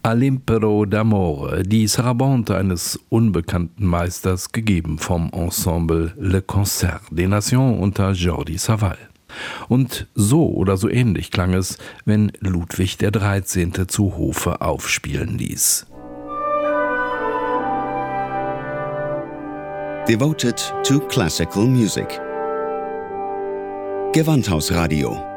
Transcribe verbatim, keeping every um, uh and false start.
All'impero d'amore, die Sarabande eines unbekannten Meisters, gegeben vom Ensemble Le Concert des Nations unter Jordi Savall. Und so oder so ähnlich klang es, wenn Ludwig der Dreizehnte zu Hofe aufspielen ließ. Devoted to classical music. Gewandhausradio